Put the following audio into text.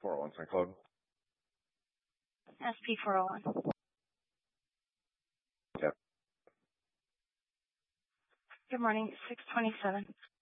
401 St. Claude. SP 401. Yep. Good morning, 627.